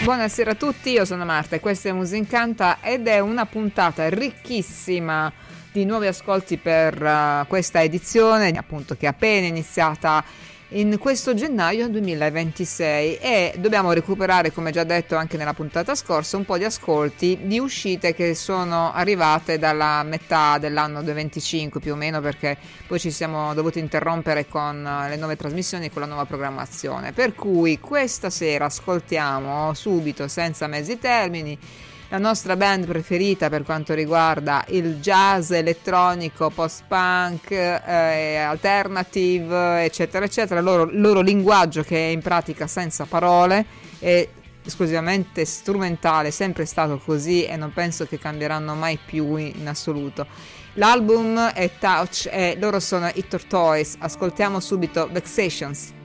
Buonasera a tutti, io sono Marta e questa è Musincanta ed è una puntata ricchissima di nuovi ascolti per questa edizione, appunto, che è appena iniziata in questo gennaio 2026, e dobbiamo recuperare, come già detto anche nella puntata scorsa, un po' di ascolti di uscite che sono arrivate dalla metà dell'anno 2025 più o meno, perché poi ci siamo dovuti interrompere con le nuove trasmissioni, con la nuova programmazione, per cui questa sera ascoltiamo subito, senza mezzi termini, la nostra band preferita per quanto riguarda il jazz elettronico, post-punk, alternative, eccetera, eccetera. Il loro linguaggio, che è in pratica senza parole, è esclusivamente strumentale, sempre stato così e non penso che cambieranno mai più in assoluto. L'album è Touch e loro sono i Tortoise. Ascoltiamo subito Vexations.